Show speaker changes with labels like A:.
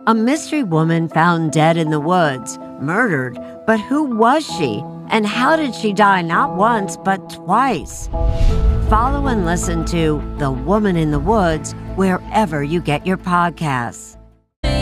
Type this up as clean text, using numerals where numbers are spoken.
A: A mystery woman found dead in the woods, murdered, but who was she? And how did she die not once, but twice? Follow and listen to The Woman in the Woods wherever you get your podcasts.